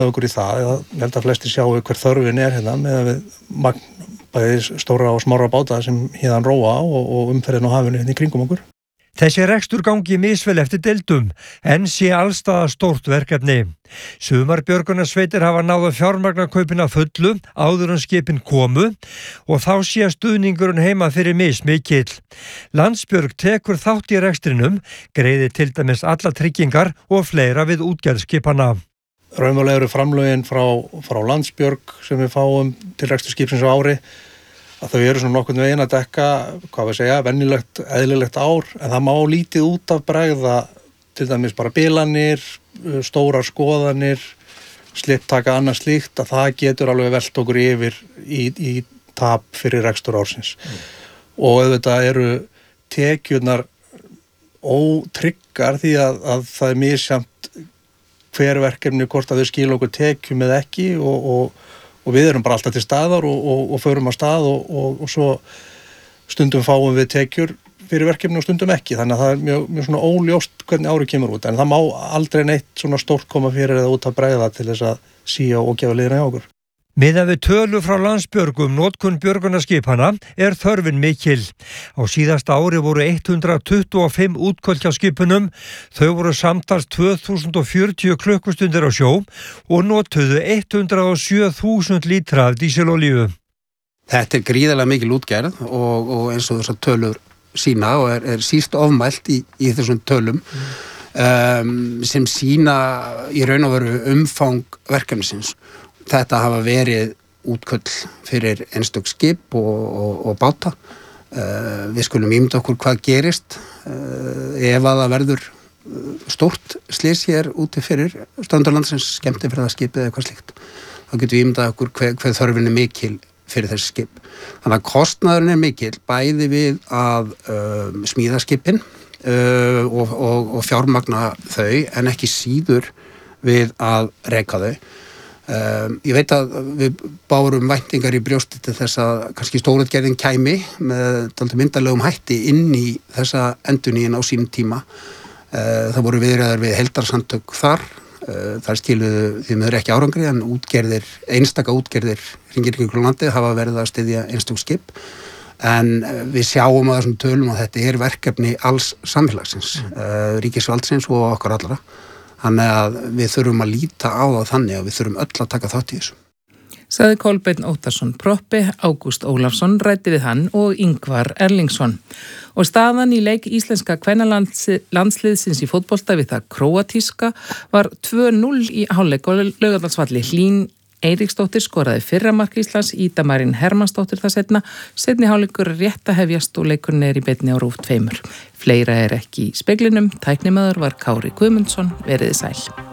okkur í það, ég held að flestir sjáu hver þörfin hérna með við magn bæði stóra og smára báta sem héðan róa og umferðin á hafinu hérna í kringum okkur. Þessi rekstur gangi misvel eftir deildum, en sé allstaða stórt verkefni. Sumar björgunarsveitir hafa náð að fjármagna kaupin að fullu áður en skipin komu og þá sé stuðningurinn heima fyrir mismikill. Landsbjörg tekur þátt í rekstrinum, greiðir til dæmis alla tryggingar og fleira við útgerð skipana. Raunverulega eru framlögin frá Landsbjörg sem við fáum til rekstur skipsins á ári, að þau eru svona nokkurn veginn að dekka, venjulegt, eðlilegt ár, en það má lítið út af bregða, til dæmis bara bilanir, stórar skoðanir, slipptaka annað slíkt, að það getur alveg velt okkur yfir í tap fyrir rekstur ársins. Og auðvitað eru tekjurnar ótryggar því að það misjafnt hver verkefni hvort að þau skila okkur tekjum eða ekki og við erum bara alltaf til staðar og förum á stað og svo stundum fáum við tekjur fyrir verkefni og stundum ekki, þannig að það er mjög svona óljóst hvernig árið kemur út, en það má aldrei neitt svona stórt koma fyrir eða út að bregða til þess að sía og gefa liðina hjá okkur. Miðað við tölur frá Landsbjörg notkun björgunarskipana er þörfin mikil. Á síðasta ári voru 125 útköll hjá skipunum, þau voru samtals 2040 klukkustundir á sjó og notuðu 107.000 lítra af dísilolíu. Þetta er gríðarlega mikil útgerð og eins og þessar tölur sína og er síst ofmælt í þessum tölum sem sína í raun og veru umfang verkefnisins. Þetta hafa verið útköll fyrir einstök skip og báta. Við skulum ímynda okkur hvað gerist ef að það verður stórt slys hér úti fyrir strandurlandsins, skemmtifferðaskip eða eitthvað slíkt. Þá getum við ímyndað okkur hver þörfin er mikil fyrir þessi skip. Þannig að kostnaðurinn er mikil bæði við að smíða skipin og fjármagna þau en ekki síður við að reka þau. Ég veit að við bárum væntingar í brjósti til þess að kannski stórútgerðin kæmi með dálítið myndarlegum hætti inn í þessa endurnýjun á sínum tíma. Það voru viðræður við heildarsamtök þar. Þar skiluðu því miður ekki árangri en einstaka útgerðir hringir í kringum landið hafa verið að styðja einstök skip. En við sjáum á þessum tölum að þetta er verkefni alls samfélagsins, ríkisvaldsins og okkar allra. Þannig að við þurfum að líta á það þannig að við þurfum öll að taka þátt í þessu. Sagði Kolbeinn Óttarsson Proppi, Ágúst Ólafsson ræddi við hann og Ingvar Erlingsson. Og staðan í leik íslenska kvennalandsliðsins í fótbolta við það króatíska var 2-0 í hálfleik á Laugardalsvalli. Hlín Eiríksdóttir skoraði fyrra mark Íslands, Ida Marín Hermannsdóttir það seinni hálfleikur rétt að hefjast og leikurinn er í beinni á RÚV 2. Fleira er ekki í speglinum, tæknimaður var Kári Guðmundsson, veriði sæl.